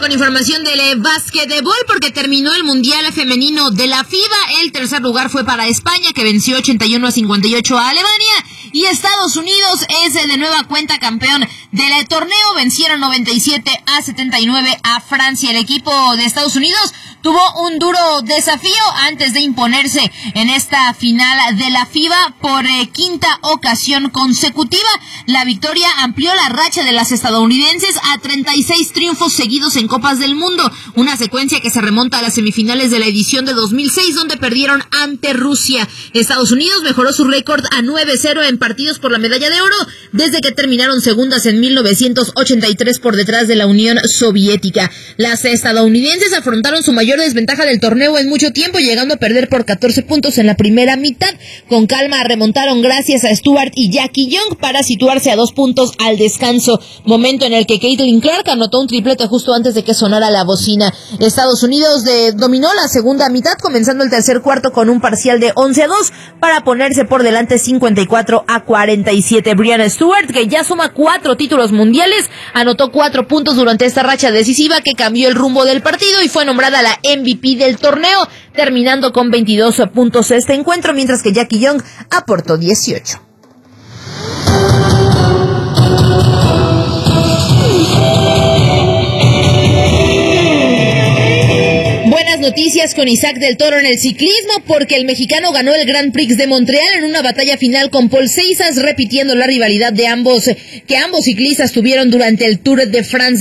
con información del básquetbol porque terminó el Mundial Femenino de la FIBA. El tercer lugar fue para España, que venció 81-58 a Alemania. Y Estados Unidos es de nueva cuenta campeón del torneo. Vencieron 97-79 a Francia. El equipo de Estados Unidos tuvo un duro desafío antes de imponerse en esta final de la FIBA por quinta ocasión consecutiva. La victoria amplió la racha de las estadounidenses a 36 triunfos seguidos en Copas del Mundo, una secuencia que se remonta a las semifinales de la edición de 2006, donde perdieron ante Rusia. Estados Unidos mejoró su récord a 9-0 en partidos por la medalla de oro, desde que terminaron segundas en 1983 por detrás de la Unión Soviética. Las estadounidenses afrontaron su mayor desventaja del torneo en mucho tiempo, llegando a perder por 14 puntos en la primera mitad. Con calma remontaron gracias a Stewart y Jackie Young para situarse a 2 puntos al descanso, momento en el que Caitlin Clark anotó un triplete justo antes de que sonara la bocina. Estados Unidos dominó la segunda mitad, comenzando el tercer cuarto con un parcial de 11-2 para ponerse por delante 54-47. Breanna Stewart, que ya suma 4 títulos mundiales, anotó 4 puntos durante esta racha decisiva que cambió el rumbo del partido y fue nombrada la MVP del torneo, terminando con 22 puntos este encuentro, mientras que Jackie Young aportó 18. Buenas noticias con Isaac del Toro en el ciclismo, porque el mexicano ganó el Grand Prix de Montreal en una batalla final con Paul Seixas, repitiendo la rivalidad que ambos ciclistas tuvieron durante el Tour de France